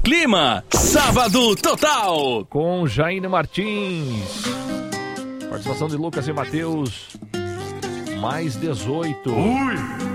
clima, Sábado Total. Com Jaine Martins. Participação de Lucas e Matheus. Mais 18. Ui!